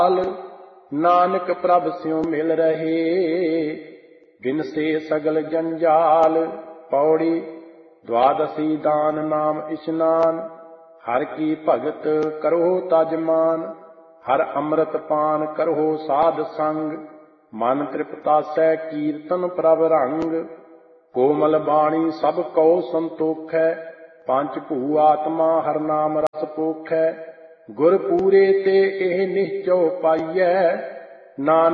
ਨਾਨਕ ਪ੍ਰਭ ਸਿਉ ਮਿਲ ਰਹੇ, ਬਿਨ ਸੇ ਸਗਲ ਜੰਜਾਲ। ਪੌੜੀ। ਦੁਆਦਸੀ ਦਾਨ ਨਾਮ ਇਸ਼ਨਾਨ, ਹਰ ਕੀ ਭਗਤ ਕਰੋ ਤਜਮਾਨ। ਹਰ ਅੰਮ੍ਰਿਤ ਪਾਨ ਕਰੋ ਸਾਧ ਸੰਗ, ਮਨ ਤ੍ਰਿਪਤਾਸੈ ਕੀਰਤਨ ਪ੍ਰਭ ਰੰਗ। ਕੋਮਲ ਬਾਣੀ ਸਭ ਕਉ ਸੰਤੋਖੈ, ਪੰਚ ਭੂ ਆਤਮਾ ਹਰ ਨਾਮ ਰਸ ਪੋਖੈ। ਗੁਰ ਪੂਰੇ ਤੇ ਇਹ ਨਿਹਚਉ ਪਾਈਐ, ਨਾਨਕ